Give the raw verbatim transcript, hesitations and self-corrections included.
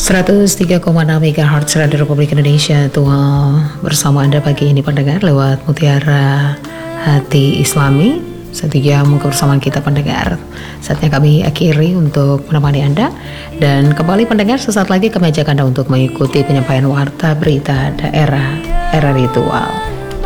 seratus tiga koma enam megahertz Radio Republik Indonesia Tuhan bersama Anda pagi ini pendengar lewat Mutiara Hati Islami. Satu jam kebersamaan kita pendengar. Saatnya kami akhiri untuk menemani Anda. Dan kembali pendengar, sesaat lagi kami ajak Anda untuk mengikuti penyampaian warta berita daerah era ritual.